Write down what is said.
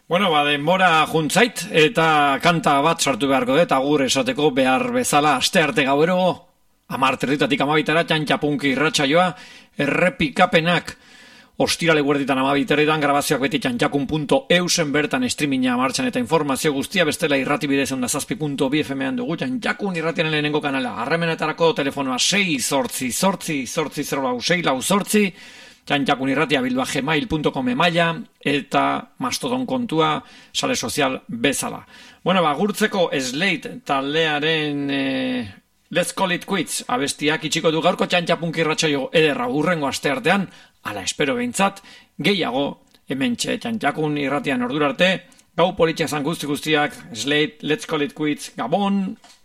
Bueno, denbora juntzait eta kanta bat sartu beharko dut, agur esateko behar bezala astearte gauero, 10:00 amabitara, txantxapunki irratsaioa, errepikapenak, ostirale guerditan 12:00 grabazioak beti txantxakun.eusen bertan streaminga martxan eta informazio guztia, bestela irratibidez 107.bi FM-an dugu, txantxakun irratian lehenengo kanala, harremenetarako telefonoa 6-zortzi, txantxakun irratia @gmail.com emaila eta mastodon kontua sare sozial bezala. Bueno, gurtzeko Slate taldearen Let's Call It Quits abestiak itxiko du gaurko txantxapunki irratsaio ederra hurrengo asteartean, ala espero behintzat, gehiago hementxe txantxakun irratian ordura arte, gau politxea zan guztiak, Slate, Let's Call It Quits, Gabon!